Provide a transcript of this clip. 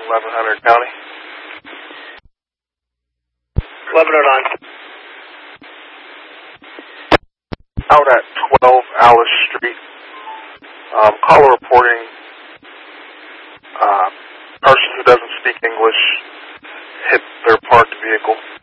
1100 County. 1109. Out at 12 Alice Street. Caller reporting person who doesn't speak English hit their parked vehicle.